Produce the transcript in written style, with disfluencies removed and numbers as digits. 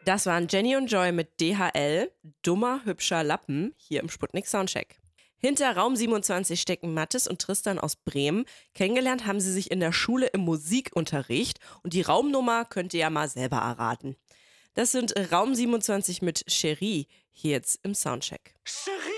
Das waren Jenny und Joy mit DHL, dummer, hübscher Lappen, hier im Sputnik Soundcheck. Hinter Raum 27 stecken Mathis und Tristan aus Bremen. Kennengelernt haben sie sich in der Schule im Musikunterricht und die Raumnummer könnt ihr ja mal selber erraten. Das sind Raum 27 mit Cherie, hier jetzt im Soundcheck. Cherie!